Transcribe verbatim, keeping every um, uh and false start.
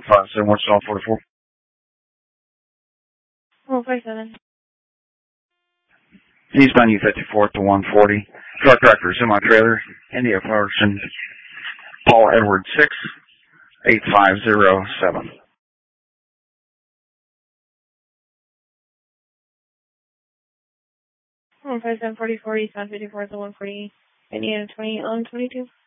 five seven, what's all forty-four? one five seven. Eastbound U fifty-four to one forty. Truck tractor, semi-trailer, India Person, Paul Edward six, eight five zero seven. one five seven forty-four, eastbound fifty-four to one forty. Indiana twenty on twenty-two.